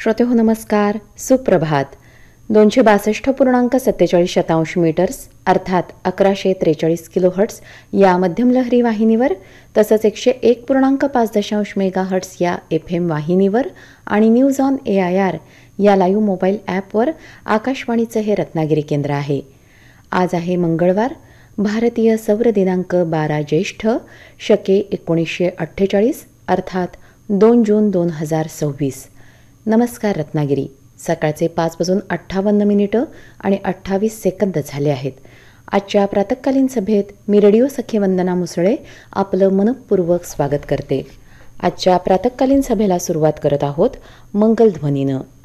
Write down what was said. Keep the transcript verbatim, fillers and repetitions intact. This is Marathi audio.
श्रोते हो नमस्कार, सुप्रभात. दोनशे बासष्ट पूर्णांक सत्तेचाळीस शतांश मीटर्स अर्थात अकराशे त्रेचाळीस किलो हर्ट्स या मध्यम लहरी वाहिनीवर तसंच एकशे एक पूर्णांक पाच दशांश मेगा हर्ट्स या एफ एम वाहिनीवर आणि news on A I R या लाईव्ह मोबाईल ॲपवर आकाशवाणीचं हे रत्नागिरी केंद्र आहे. आज आहे मंगळवार, भारतीय सौर दिनांक बारा ज्येष्ठ शके एकोणीसशे अठ्ठेचाळीस अर्थात दोन जून दोन हजार सव्वीस. नमस्कार रत्नागिरी. सकाळचे पाच वाजून अठ्ठावन्न मिनिटं आणि अठ्ठावीस सेकंद झाले आहेत. आजच्या प्रातःकालीन सभेत मी रेडिओ सखी वंदना मुसळे आपलं मनःपूर्वक स्वागत करते. आजच्या प्रातःकालीन सभेला सुरुवात करत आहोत मंगलध्वनीनं.